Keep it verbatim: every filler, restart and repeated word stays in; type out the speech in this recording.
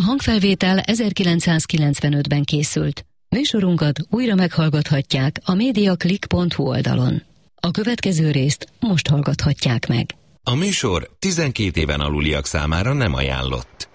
hangfelvétel ezerkilencszázkilencvenötben készült. Műsorunkat újra meghallgathatják a mediaclick pont hu oldalon. A következő részt most hallgathatják meg. A műsor tizenkét éven aluliak számára nem ajánlott.